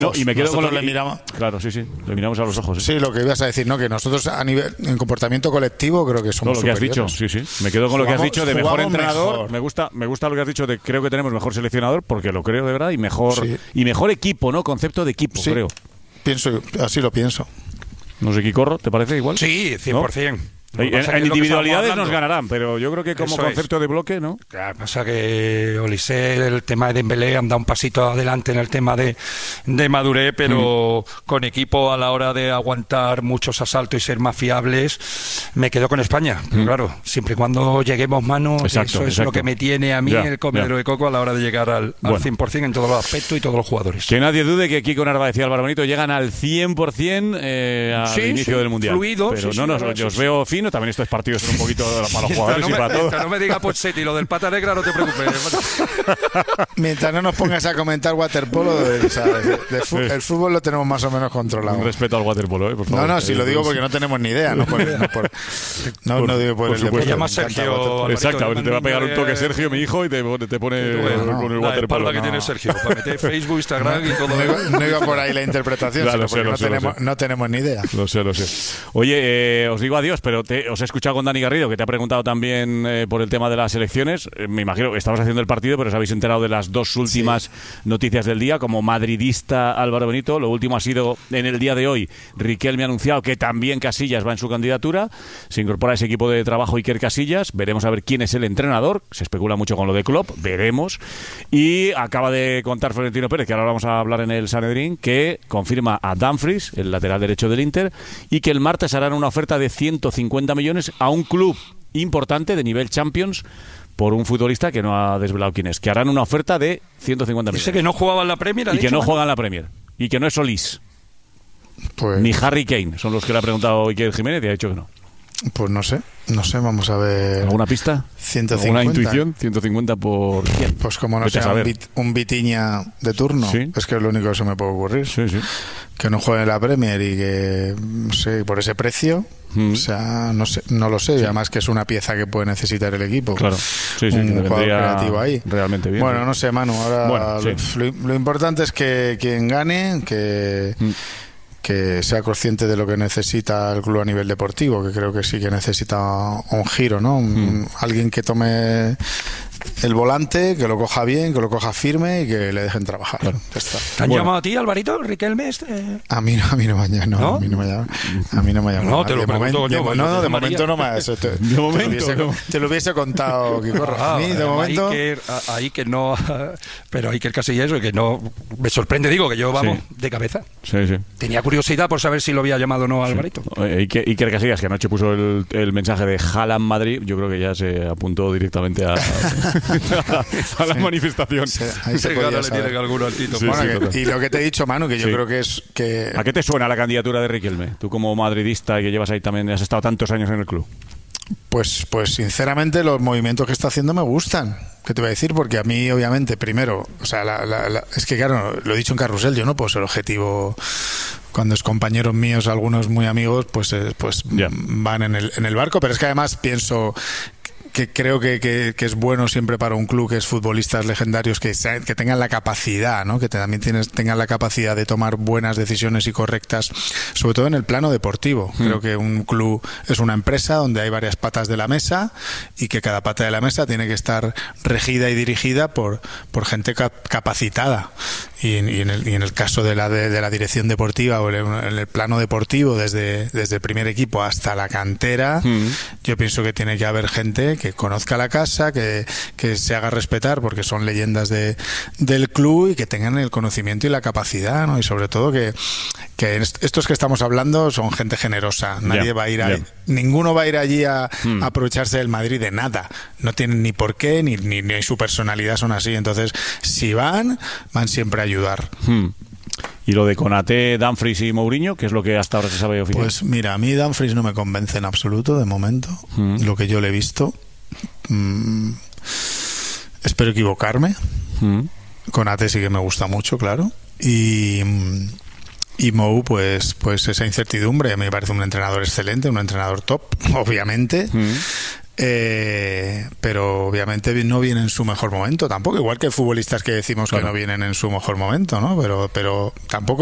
No, y me quedo con lo que le miramos. Claro, sí, le miramos a los ojos. Sí, lo que ibas a decir, ¿no? Que nosotros a nivel en comportamiento colectivo creo que somos lo que has dicho, superiores. sí. Me quedo con lo que has dicho de mejor entrenador. Mejor. Me gusta lo que has dicho de creo que tenemos mejor seleccionador, porque lo creo de verdad, y mejor equipo, ¿no? Concepto de equipo, creo. Así lo pienso. No sé, Quicorro, ¿te parece igual? Sí, 100%. ¿No? En individualidades nos ganarán, pero yo creo que como concepto de bloque, ¿no? Claro, pasa que Olise, el tema de Dembélé, han dado un pasito adelante en el tema de madurez, pero con equipo a la hora de aguantar muchos asaltos y ser más fiables, me quedo con España. Pero claro, siempre y cuando lleguemos mano, eso es lo que me tiene a mí el comedero de coco a la hora de llegar al 100% en todos los aspectos y todos los jugadores. Que nadie dude que Kiko Narváez y Álvaro Benito llegan al 100% al inicio del Mundial. Fluido, pero yo os veo fino. También estos partidos son un poquito para los jugadores y para todos. No me digas Pochetti, lo del pata negra no te preocupes. Mientras no nos pongas a comentar waterpolo, el fútbol lo tenemos más o menos controlado. Un respeto al waterpolo, por favor. No, si lo digo porque no tenemos ni idea. No digo por el deporte. Llama Sergio. Exacto, a ver, te va a pegar un toque Sergio, mi hijo, y te pone con el waterpolo. La que tiene Sergio, para meter Facebook, Instagram y todo. No iba por ahí la interpretación, sino porque no tenemos ni idea. Lo sé. Oye, os digo adiós, pero os he escuchado con Dani Garrido, que te ha preguntado también por el tema de las elecciones. Me imagino que estabas haciendo el partido, pero os habéis enterado de las dos últimas noticias del día. Como madridista, Álvaro Benito, lo último ha sido en el día de hoy. Riquelme ha anunciado que también Casillas va en su candidatura. Se incorpora a ese equipo de trabajo Iker Casillas. Veremos a ver quién es el entrenador. Se especula mucho con lo de Klopp. Veremos. Y acaba de contar Florentino Pérez, que ahora vamos a hablar en el Sanedrín, que confirma a Dumfries, el lateral derecho del Inter, y que el martes harán una oferta de 150 millones a un club importante de nivel Champions por un futbolista que no ha desvelado quién es, que harán una oferta de 150 millones. Dice que no jugaba en la Premier. Y que no juega en la Premier. Y que no es Solís. Ni Harry Kane. Son los que le ha preguntado Iker Jiménez y ha dicho que no. Pues no sé, vamos a ver. ¿Alguna pista? 150. ¿Alguna intuición? 150 por quién. Pues como no sea un Vitinha de turno, es que es lo único que se me puede ocurrir. Sí. Que no juegue en la Premier y que, no sé, por ese precio, o sea, no lo sé. Y además que es una pieza que puede necesitar el equipo. Claro, un jugador creativo ahí. Realmente bien. Bueno, no sé, Manu, ahora lo importante es que quien gane, que sea consciente de lo que necesita el club a nivel deportivo, que creo que sí que necesita un giro, ¿no? Alguien que tome el volante, que lo coja bien, que lo coja firme y que le dejen trabajar. Claro. ¿Te han llamado a ti, Alvarito, Riquelme? A mí no me llama. ¿No? A mí no me llama. No, te lo pregunto yo. No, de momento no me ha eso. Te lo hubiese contado, Quicorro. A mí, de momento... Iker no... Pero Iker Casillas, que no... Me sorprende, digo, que yo, de cabeza. Sí. Tenía curiosidad por saber si lo había llamado o no a Alvarito. Iker Casillas, que anoche puso el mensaje de Haaland Madrid, yo creo que ya se apuntó directamente a la manifestación. Ahí se podía saber. Y lo que te he dicho, Manu, que yo creo que es que... ¿A qué te suena la candidatura de Riquelme? Tú como madridista y que llevas ahí también, has estado tantos años en el club. Pues sinceramente los movimientos que está haciendo me gustan. ¿Qué te voy a decir? Porque a mí, obviamente, primero, o sea, es que claro, lo he dicho en Carrusel, yo no puedo ser objetivo cuando es compañeros míos, algunos muy amigos, pues van en el barco, pero es que además pienso que creo que es bueno siempre para un club que es futbolistas legendarios que tengan la capacidad, ¿no? Que también tengan la capacidad de tomar buenas decisiones y correctas, sobre todo en el plano deportivo. Creo que un club es una empresa donde hay varias patas de la mesa y que cada pata de la mesa tiene que estar regida y dirigida por gente capacitada. Y en el caso de la dirección deportiva o en el plano deportivo, desde el primer equipo hasta la cantera, yo pienso que tiene que haber gente que conozca la casa, que se haga respetar porque son leyendas del club y que tengan el conocimiento y la capacidad, ¿no? Y sobre todo que estos que estamos hablando son gente generosa. Nadie va a ir ninguno va a ir allí a aprovecharse del Madrid de nada. No tienen ni por qué, ni su personalidad son así. Entonces, si van siempre a ayudar. ¿Y lo de Konaté, Dumfries y Mourinho, qué es lo que hasta ahora se sabe oficial? Pues mira, a mí Dumfries no me convence en absoluto de momento, lo que yo le he visto. Espero equivocarme. Konaté sí que me gusta mucho, claro. Y Mou, pues esa incertidumbre. Me parece un entrenador excelente, un entrenador top, obviamente. Pero obviamente no viene en su mejor momento tampoco, igual que futbolistas que decimos que no vienen en su mejor momento, ¿no? Pero tampoco